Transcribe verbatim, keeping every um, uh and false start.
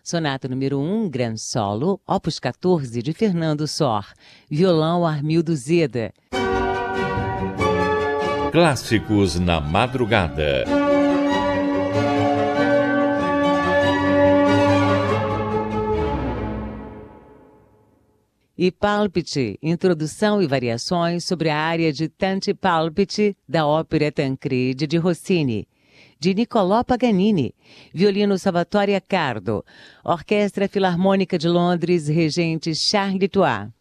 Sonata número um, Gran Solo, opus quatorze, de Fernando Sor. Violão Armildo Zeda. Clássicos na madrugada. E Palpite, introdução e variações sobre a área de Tanti Palpite da ópera Tancredi de Rossini, de Niccolò Paganini, violino Salvatore Accardo, Orquestra Filarmônica de Londres, regente Charles Toit.